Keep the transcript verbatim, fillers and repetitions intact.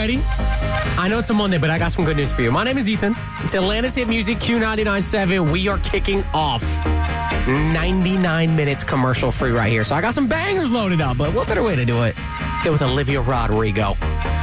ready? I know it's a Monday, but I got some good news for you. My name is Ethan. It's Atlanta's Hit Music, Q ninety-nine point seven. We are kicking off ninety-nine minutes commercial free right here. So I got some bangers loaded up, but what better way to do it than with Olivia Rodrigo?